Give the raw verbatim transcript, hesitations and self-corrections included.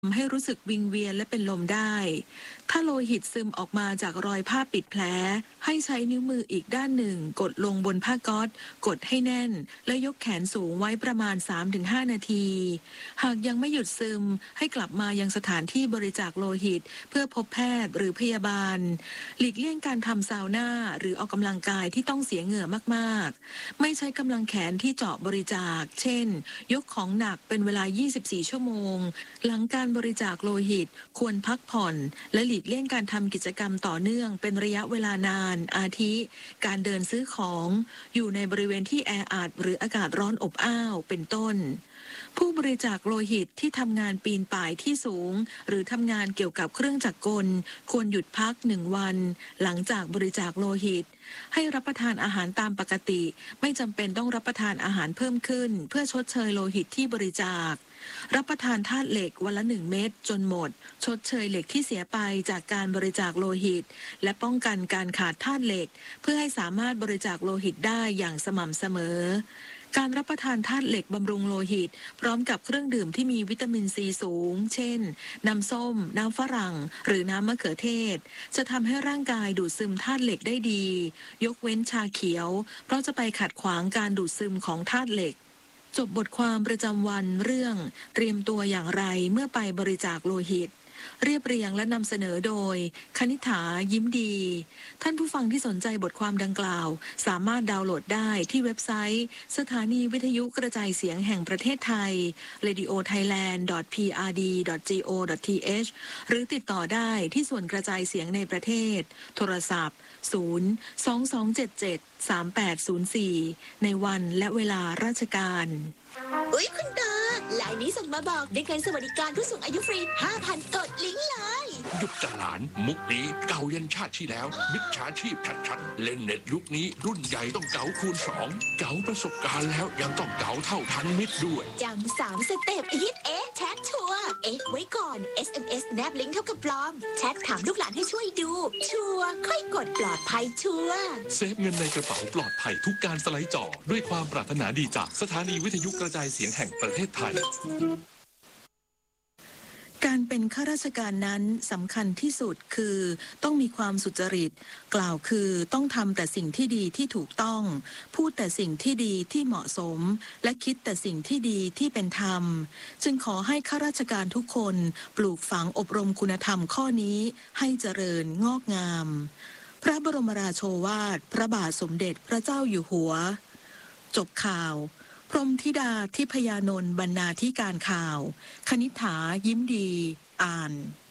ทำให้รู้สึกวิงเวียนและเป็นลมได้ ถ้าโลหิตซึมออกมาจากรอยผ้าปิดแผลให้ใช้นิ้วมืออีกด้านหนึ่งกดลงบนผ้าก๊อซกดให้แน่นและยกแขนสูงไว้ประมาณ สามถึงห้า นาที หากยังไม่หยุดซึมให้กลับมายังสถานที่บริจาคโลหิตเพื่อพบแพทย์หรือพยาบาล หลีกเลี่ยงการทำซาวน่าหรือออกกำลังกายที่ต้องเสียเหงื่อมากๆ ไม่ใช้กำลังแขนที่เจาะบริจาค เช่น ยกของหนักเป็นเวลา ยี่สิบสี่ ชั่วโมง หลังการบริจาคโลหิตควรพักผ่อนและหลีกเลี่ยงการทำกิจกรรมต่อเนื่องเป็นระยะเวลานาน อาทิ การเดินซื้อของ อยู่ในบริเวณที่แออัดหรืออากาศร้อนอบอ้าว เป็นต้น ผู้บริจาคโลหิตที่ทำงานปีนป่ายที่สูงหรือทำงานเกี่ยวกับเครื่องจักรกลควรหยุดพักหนึ่งวันหลังจากบริจาคโลหิตให้รับประทานอาหารตามปกติไม่จำเป็นต้องรับประทานอาหารเพิ่มขึ้นเพื่อชดเชยโลหิตที่บริจาครับประทานธาตุเหล็กวันละหนึ่งเม็ดจนหมดชดเชยเหล็กที่เสียไปจากการบริจาคโลหิตและป้องกันการขาดธาตุเหล็กเพื่อให้สามารถบริจาคโลหิตได้อย่างสม่ำเสมอการรับประทานธาตุเหล็กบำรุงโลหิตพร้อมกับเครื่องดื่มที่มีวิตามินซีสูงเช่นน้ำส้มน้ำฝรั่งหรือน้ำมะเขือเทศจะทำให้ร่างกายดูดซึมธาตุเหล็กได้ดียกเว้นชาเขียวเพราะจะไปขัดขวางการดูดซึมของธาตุเหล็กจบบทความประจำวันเรื่องเตรียมตัวอย่างไรเมื่อไปบริจาคโลหิตเรียบเรียงและนำเสนอโดยคณิษฐายิ้มดีท่านผู้ฟังที่สนใจบทความดังกล่าวสามารถดาวน์โหลดได้ที่เว็บไซต์สถานีวิทยุกระจายเสียงแห่งประเทศไทย เรดิโอไทยแลนด์ ดอท พี อาร์ ดี ดอท จี โอ ดอท ที เอช หรือติดต่อได้ที่ส่วนกระจายเสียงในประเทศโทรศัพท์ศูนย์ สอง สอง เจ็ด เจ็ด สาม แปด ศูนย์ สี่ในวันและเวลาราชการอุ๊ยคุณตาลายนี้ส่งมาบอกได้เงินสวัสดิการผู้สูงอายุฟรี ห้าพัน กดลิงก์เลยหยุดจหลานมุกนี้เก่ายันชาติที่แล้วมิจฉาชีพชัดๆเล่นเน็ตยุคนี้รุ่นใหญ่ต้องเก๋าคูณสองเก๋าประสบการณ์แล้วยังต้องเก๋าเท่าทันมิตรด้วยจำสามสเต็ปฮิตเอ๊ะแชทชัวร์เอ๊ะไว้ก่อน เอส เอ็ม เอส แนบลิงก์เท่ากับปลอมแชทถามลูกหลานให้ช่วยดูชัวร์ค่อยกดปลอดภัยชัวร์เซฟเงินในกระเป๋าปลอดภัยทุกการสไลด์จอด้วยความปรารถนาดีจากสถานีวิทยุกระจายเสียงแห่งประเทศไทยการเป็นข้าราชการนั้นสำคัญที่สุดคือต้องมีความสุจริตกล่าวคือต้องทำแต่สิ่งที่ดีที่ถูกต้องพูดแต่สิ่งที่ดีที่เหมาะสมและคิดแต่สิ่งที่ดีที่เป็นธรรมจึงขอให้ข้าราชการทุกคนปลูกฝังอบรมคุณธรรมข้อนี้ให้เจริญงอกงามพระบรมราโชวาทพระบาทสมเด็จพระเจ้าอยู่หัวจบข่าวพรหมธิดาทิพยานนท์บรรณาธิการข่าวคณิษฐายิ้มดีอ่าน